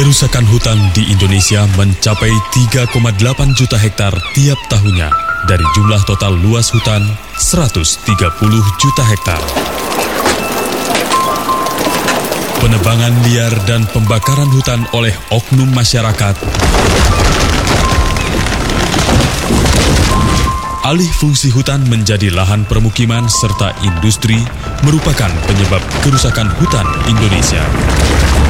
Kerusakan hutan di Indonesia mencapai 3,8 juta hektar tiap tahunnya dari jumlah total luas hutan 130 juta hektar. Penebangan liar dan pembakaran hutan oleh oknum masyarakat, alih fungsi hutan menjadi lahan permukiman serta industri merupakan penyebab kerusakan hutan Indonesia.